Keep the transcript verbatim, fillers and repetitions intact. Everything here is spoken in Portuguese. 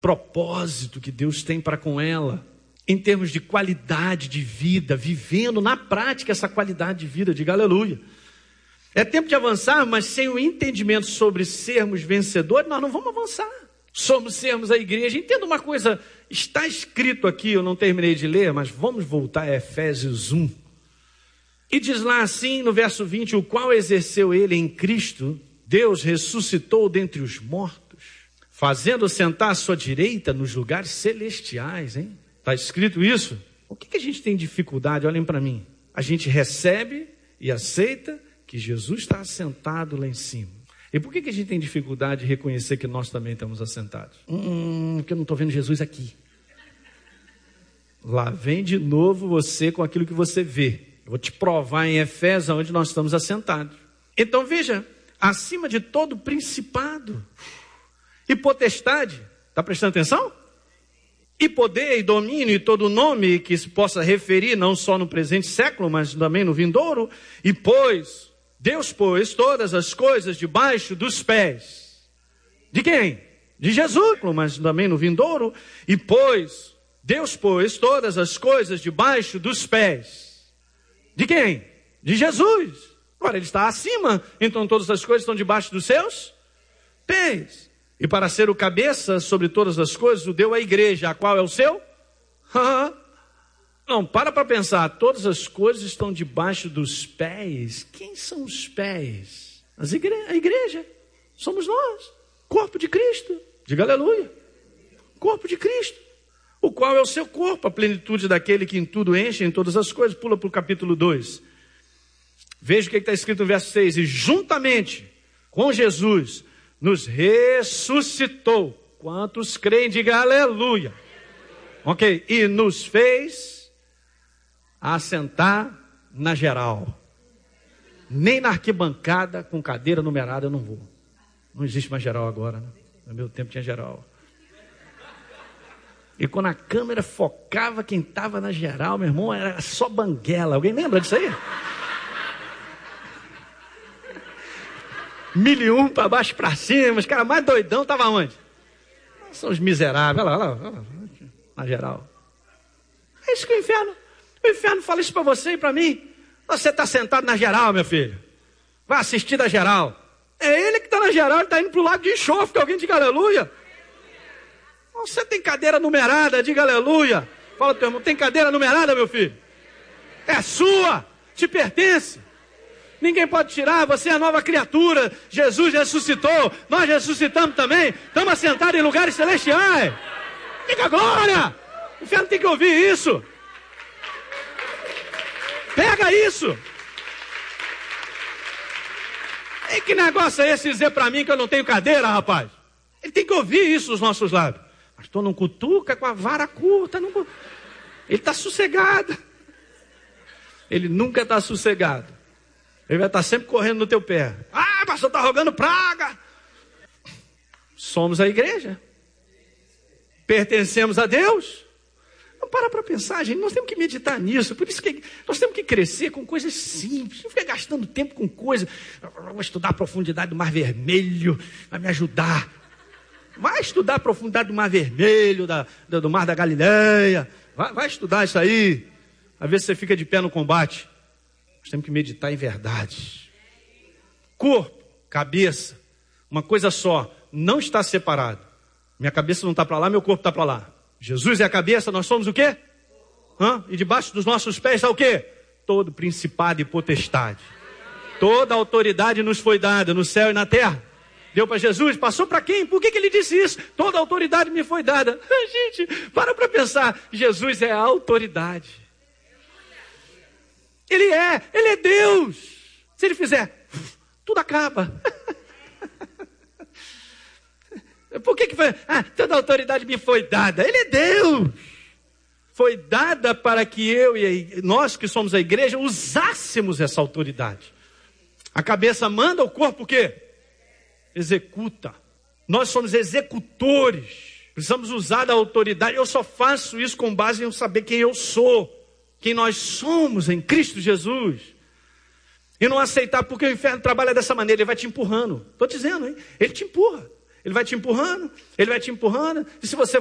propósito que Deus tem para com ela, em termos de qualidade de vida, vivendo na prática essa qualidade de vida. Diga aleluia. É tempo de avançar, mas sem o entendimento sobre sermos vencedores, nós não vamos avançar. Somos sermos a igreja. Entenda uma coisa, está escrito aqui, eu não terminei de ler, mas vamos voltar a Efésios um. E diz lá assim no verso vinte, o qual exerceu ele em Cristo, Deus ressuscitou dentre os mortos, fazendo sentar à sua direita nos lugares celestiais, hein? Está escrito isso? O que, que a gente tem dificuldade? Olhem para mim. A gente recebe e aceita que Jesus está assentado lá em cima. E por que, que a gente tem dificuldade de reconhecer que nós também estamos assentados? Hum, porque eu não estou vendo Jesus aqui. Lá vem de novo você com aquilo que você vê. Eu vou te provar em Efésios onde nós estamos assentados. Então veja, acima de todo principado e potestade, está prestando atenção? E poder e domínio e todo nome que se possa referir não só no presente século, mas também no vindouro, e pôs, Deus pôs todas as coisas debaixo dos pés. De quem? De Jesus, mas também no vindouro, e pôs, Deus pôs todas as coisas debaixo dos pés. De quem? De Jesus. Agora ele está acima, então todas as coisas estão debaixo dos seus pés. E para ser o cabeça sobre todas as coisas, o deu à igreja, a qual é o seu? Não, para para pensar, todas as coisas estão debaixo dos pés. Quem são os pés? As igre... A igreja, somos nós, corpo de Cristo, diga aleluia, corpo de Cristo, o qual é o seu corpo, a plenitude daquele que em tudo enche, em todas as coisas. Pula para o capítulo dois, veja o que está escrito no verso seis, e juntamente com Jesus, nos ressuscitou. Quantos creem, diga aleluia. Ok, e nos fez assentar na geral. Nem na arquibancada com cadeira numerada eu não vou. Não existe mais geral agora, né? No meu tempo tinha geral. E quando a câmera focava quem estava na geral, meu irmão, era só banguela. Alguém lembra disso aí? Mil e um para baixo para cima, os caras mais doidão estavam onde? São os miseráveis, olha lá, olha lá, olha lá, na geral. É isso que o inferno, o inferno fala isso para você e para mim. Você está sentado na geral, meu filho. Vai assistir da geral. É ele que está na geral, ele está indo para o lago de enxofre, que alguém diga aleluia. Você tem cadeira numerada, diga aleluia. Fala teu irmão, tem cadeira numerada, meu filho? É sua, te pertence. Ninguém pode tirar, você é a nova criatura. Jesus ressuscitou, nós ressuscitamos também. Estamos assentados em lugares celestiais. Diga glória! O inferno tem que ouvir isso. Pega isso. E que negócio é esse dizer para mim que eu não tenho cadeira, rapaz? Ele tem que ouvir isso nos nossos lábios. Pastor, não cutuca com a vara curta. Não... Ele está sossegado. Ele nunca está sossegado. Ele vai estar sempre correndo no teu pé. Ah, pastor, está rogando praga. Somos a igreja. Pertencemos a Deus. Não para para pensar, gente. Nós temos que meditar nisso. Por isso que nós temos que crescer com coisas simples. Não fica gastando tempo com coisas. Vou estudar a profundidade do Mar Vermelho. Vai me ajudar. Vai estudar a profundidade do Mar Vermelho, da, do Mar da Galileia. Vai, vai estudar isso aí. Às vezes você fica de pé no combate. Nós temos que meditar em verdade. Corpo, cabeça, uma coisa só, não está separado. Minha cabeça não está para lá, meu corpo está para lá. Jesus é a cabeça, nós somos o quê? Hã? E debaixo dos nossos pés está o quê? Todo principado e potestade. Toda autoridade nos foi dada no céu e na terra. Deu para Jesus, passou para quem? Por que, que ele disse isso? Toda autoridade me foi dada. Gente, para para pensar, Jesus é a autoridade. Ele é, ele é Deus. Se ele fizer, tudo acaba. Por que que foi? Ah, toda a autoridade me foi dada. Ele é Deus. Foi dada para que eu e nós que somos a igreja usássemos essa autoridade. A cabeça manda, o corpo o quê? Executa. Nós somos executores. Precisamos usar da autoridade. Eu só faço isso com base em eu saber quem eu sou. Quem nós somos em Cristo Jesus. E não aceitar, porque o inferno trabalha dessa maneira, ele vai te empurrando. Estou dizendo, hein? Ele te empurra. Ele vai te empurrando, ele vai te empurrando, e se você